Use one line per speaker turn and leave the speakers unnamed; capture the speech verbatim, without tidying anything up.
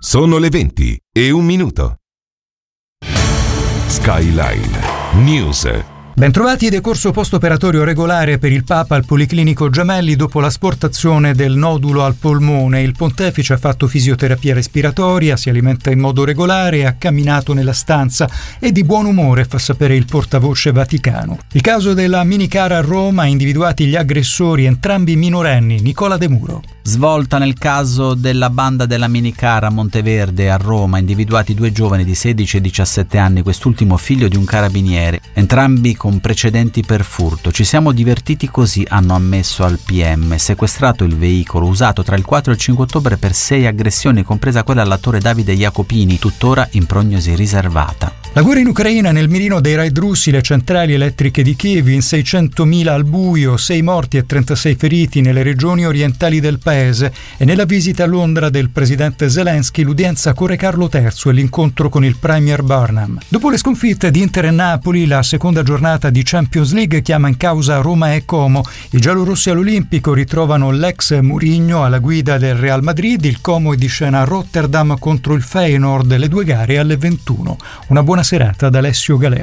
Sono le venti e un minuto. Skyline News.
Bentrovati, decorso post-operatorio regolare per il Papa al Policlinico Gemelli dopo l'asportazione del nodulo al polmone. Il pontefice ha fatto fisioterapia respiratoria, si alimenta in modo regolare, ha camminato nella stanza e di buon umore, fa sapere il portavoce vaticano. Il caso della minicara a Roma ha individuati gli aggressori, entrambi minorenni. Nicola De Muro.
Svolta nel caso della banda della minicara a Monteverde a Roma, individuati due giovani di sedici e diciassette anni, quest'ultimo figlio di un carabiniere, entrambi con precedenti per furto. Ci siamo divertiti così, hanno ammesso al P M, sequestrato il veicolo usato tra il quattro e il cinque ottobre per sei aggressioni, compresa quella all'attore Davide Jacopini, tuttora in prognosi riservata.
La guerra in Ucraina nel mirino dei raid russi, le centrali elettriche di Kiev in seicentomila al buio, sei morti e trentasei feriti nelle regioni orientali del paese, e nella visita a Londra del presidente Zelensky l'udienza con Re Carlo terzo e l'incontro con il premier Burnham. Dopo le sconfitte di Inter e Napoli, la seconda giornata di Champions League chiama in causa Roma e Como. I giallorossi all'Olimpico ritrovano l'ex Mourinho alla guida del Real Madrid, il Como è di scena a Rotterdam contro il Feyenoord, le due gare alle ventuno. Una buona serata da Alessio Galea.